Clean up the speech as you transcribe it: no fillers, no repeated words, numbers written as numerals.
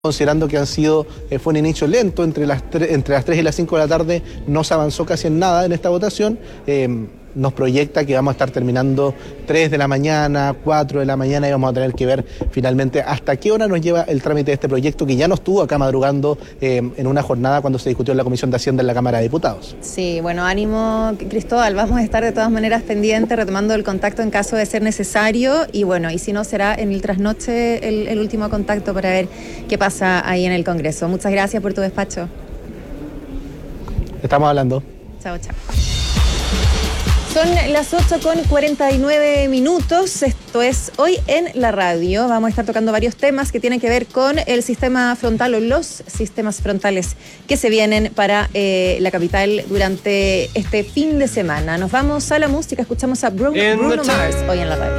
Considerando que fue un inicio lento, entre las 3 y las 5 de la tarde no se avanzó casi en nada en esta votación, nos proyecta que vamos a estar terminando 3 de la mañana, 4 de la mañana y vamos a tener que ver finalmente hasta qué hora nos lleva el trámite de este proyecto que ya no estuvo acá madrugando en una jornada cuando se discutió en la Comisión de Hacienda en la Cámara de Diputados. Sí, bueno, ánimo Cristóbal, vamos a estar de todas maneras pendientes, retomando el contacto en caso de ser necesario y bueno, y si no será en el trasnoche el último contacto para ver qué pasa ahí en el Congreso. Muchas gracias por tu despacho. Estamos hablando. Chao, chao. Son las 8:49. Esto es Hoy en la Radio. Vamos a estar tocando varios temas que tienen que ver con el sistema frontal o los sistemas frontales que se vienen para la capital durante este fin de semana. Nos vamos a la música, escuchamos a Bruno Mars hoy en la radio.